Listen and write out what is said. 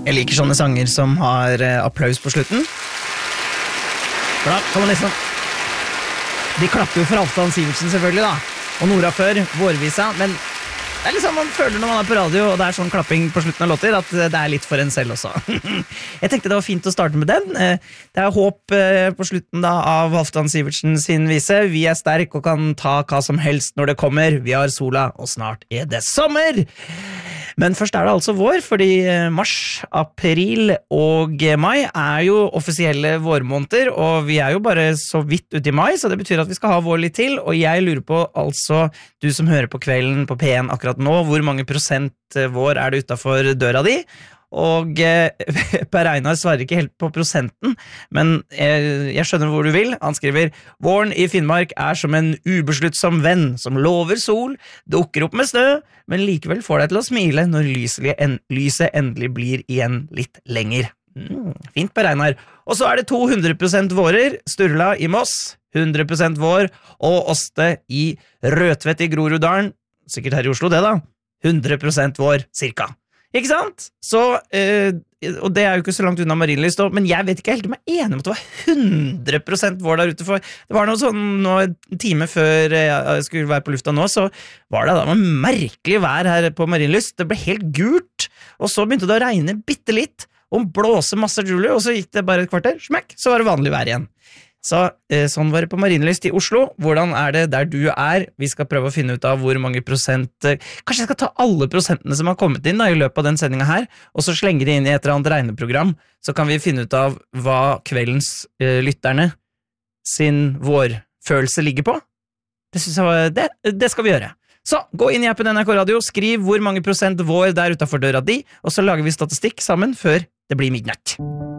Jeg liker sånne sanger som har applaus på slutten. For da kan man liksom... De klapper jo for Halvdan Sivertsen selvfølgelig da, og Nora før, Vårvisa, men det liksom man føler når man på radio, og det sånn klapping på slutten av låter, at det litt for en selv også. Jeg tenkte det var fint å starte med den. Det håp på slutten da av Halvdan Sivertsen sin vise. Vi sterk og kan ta hva som helst når det kommer. Vi har sola, og snart det sommer! Men først det altså vår, fordi mars, april og mai jo offisielle vårmåneder, og vi jo bare så vidt ute i mai, så det betyr at vi skal ha vår litt til, og jeg lurer på, altså, du som hører på kvelden på P1 akkurat nå, hvor mange prosent vår det utenfor døra di? Og Per Einar svarer ikke helt på prosenten, men jeg skjønner hvor du vil. Han skriver, våren i Finnmark som en ubesluttsom venn som lover sol, dukker opp med snø, men likevel får deg til å smile når lyset endelig blir igjen litt lenger. Fint, Per Einar. Og så det 200% vårer, Sturla i Moss, 100% vår, og Åste i Rødtvet i Groruddalen, sikkert her i Oslo det da, 100% vår, cirka. Ikke sant? Så, og det jo ikke så langt unna Marienlyst, men jeg vet ikke helt om jeg enig om at det var 100% vår der ute, for det var noe sånn, en time før jeg skulle være på lufta nå, så var det da merkelig vær her på Marienlyst. Det ble helt gult, og så begynte det å regne bittelitt, og blåse masse juler, og så gikk det bare et kvarter, smekk, så var det vanlig vær igjen. Så sånn var det på Marienlyst i Oslo. Hvordan det der du Vi skal prøve å finne ut av hvor mange prosent... Kanskje jeg skal ta alle prosentene som har kommet inn da, i løpet av den sendingen her, og så slenge det inn i et eller annet regneprogram, så kan vi finne ut av hva kveldens lytterne sin vårfølelse ligger på. Det synes jeg det skal vi gjøre. Så, gå inn i appen NRK Radio, skriv hvor mange prosent vår der utenfor døra di, og så lager vi statistikk sammen før det blir midnatt.